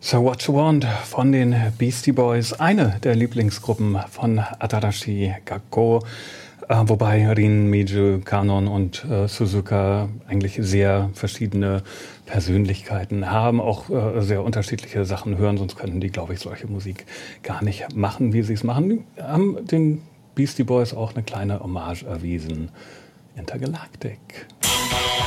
So What You Want von den Beastie Boys, eine der Lieblingsgruppen von Atarashi Gakko, wobei Rin, Meiju, Kanon und Suzuka eigentlich sehr verschiedene Persönlichkeiten haben, auch sehr unterschiedliche Sachen hören, sonst könnten die, glaube ich, solche Musik gar nicht machen, wie sie es machen. Die haben den Beastie Boys auch eine kleine Hommage erwiesen. Intergalactic.